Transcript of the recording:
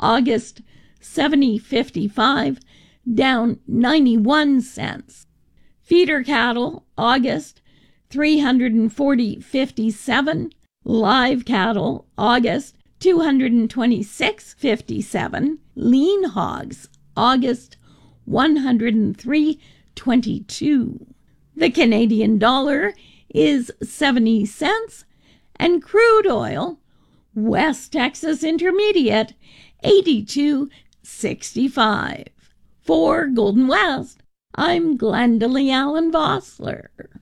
August 70.55, down 91 cents. Feeder cattle, August 340.57. Live cattle, August 226.57. Lean hogs, August 103.22. The Canadian dollar is 70 cents, and crude oil, West Texas Intermediate, 82.65. For Golden West, I'm Glendalee Allen Vossler.